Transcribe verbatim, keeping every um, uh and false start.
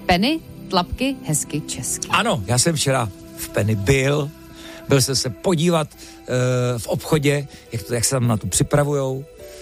Penny, tlapky, hezky česky. Ano, já jsem včera v Penny byl, byl jsem se podívat uh, v obchodě, jak, to, jak se tam na to připravujou.